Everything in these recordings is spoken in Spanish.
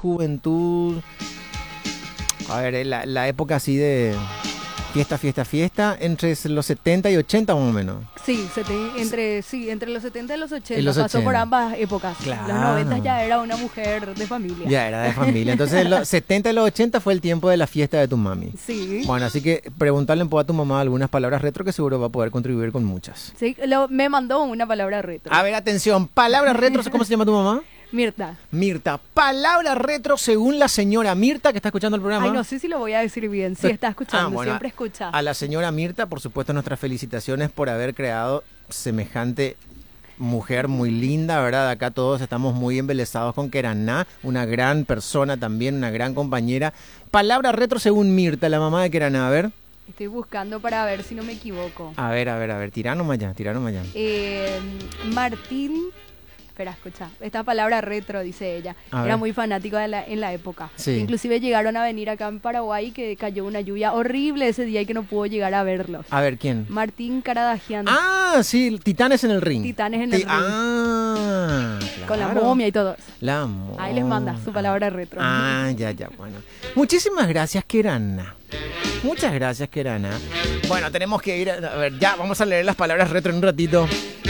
juventud. A ver, la época así de fiesta, entre los 70 y 80 más o menos. Sí, entre los 70 y los 80. En los Pasó 80. por ambas épocas. Claro. Los 90 ya era una mujer de familia. Ya era de familia. Entonces, los 70 y los 80 fue el tiempo de la fiesta de tu mami. Sí. Bueno, así que preguntarle un poco a tu mamá algunas palabras retro que seguro va a poder contribuir con muchas. Sí, me mandó una palabra retro. A ver, atención, palabras retro, ¿cómo se llama tu mamá? Mirta. Mirta, palabra retro según la señora Mirta que está escuchando el programa. Ay, no sé si lo voy a decir bien. Sí, está escuchando, bueno, siempre escucha. A la señora Mirta, por supuesto, nuestras felicitaciones por haber creado semejante mujer muy linda, ¿verdad? Acá todos estamos muy embelesados con Keraná, una gran persona también, una gran compañera. Palabra retro según Mirta, la mamá de Keraná, a ver. Estoy buscando para ver si no me equivoco. A ver, tirá nomás ya. Martín... Espera, escucha. Esta palabra retro, dice ella. Era muy fanático en la época. Sí. Inclusive llegaron a venir acá en Paraguay, que cayó una lluvia horrible ese día y que no pudo llegar a verlos. A ver, ¿quién? Martín Caradagian. Ah, sí, Titanes en el ring. Titanes en el ring. Ah, claro. Con la momia y todo. La momia. Ahí les manda su palabra retro. Ah, ya, bueno. Muchísimas gracias, Kerana. Muchas gracias, Kerana. Bueno, tenemos que ir, a ver, ya, vamos a leer las palabras retro en un ratito.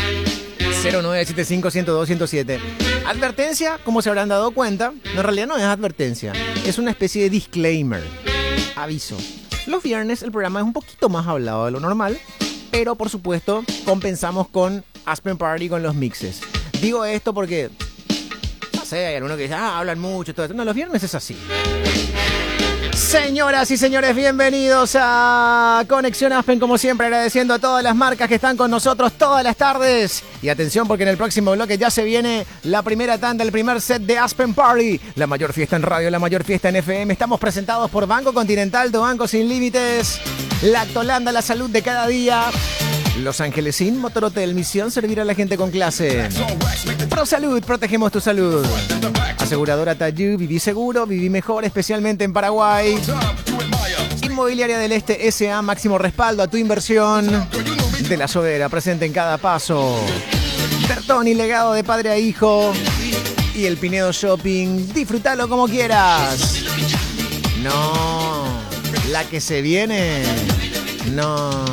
0975-102-107. Advertencia, como se habrán dado cuenta, en realidad no es advertencia, es una especie de disclaimer. Aviso. Los viernes el programa es un poquito más hablado de lo normal, pero por supuesto compensamos con Aspen Party, con los mixes. Digo esto porque, no sé, hay alguno que dice, hablan mucho, todo esto. No, los viernes es así. Señoras y señores, bienvenidos a Conexión Aspen, como siempre, agradeciendo a todas las marcas que están con nosotros todas las tardes. Y atención, porque en el próximo bloque ya se viene la primera tanda, el primer set de Aspen Party. La mayor fiesta en radio, la mayor fiesta en FM. Estamos presentados por Banco Continental, tu banco sin límites. Lactolanda, la salud de cada día. Los Ángeles Inn, Motor Hotel, misión servir a la gente con clase. ProSalud, protegemos tu salud. Aseguradora Tayú, viví seguro, viví mejor, especialmente en Paraguay. Inmobiliaria del Este S.A., máximo respaldo a tu inversión. De la Sodera, presente en cada paso. Bertoni, legado de padre a hijo. Y el Pinedo Shopping, disfrútalo como quieras. No, la que se viene, no.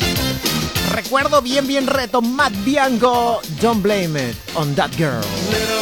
Recuerdo bien reto, Matt Bianco, Don't Blame It on That Girl.